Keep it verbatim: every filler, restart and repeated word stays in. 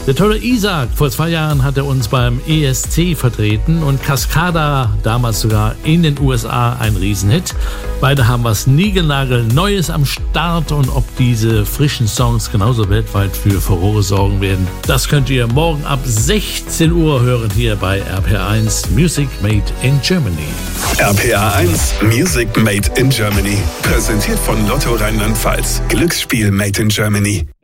Der tolle Isaac, vor zwei Jahren hat er uns beim E S C vertreten und Cascada, damals sogar in den U S A, ein Riesenhit. Beide haben was niegelnagelneues am Start und ob diese frischen Songs genauso weltweit für Furore sorgen werden, das könnt ihr morgen ab sechzehn Uhr hören hier bei R P R eins Music Made in Germany. R P R eins Music Made in Germany, präsentiert von Lotto Rheinland-Pfalz. Glücksspiel Made in Germany.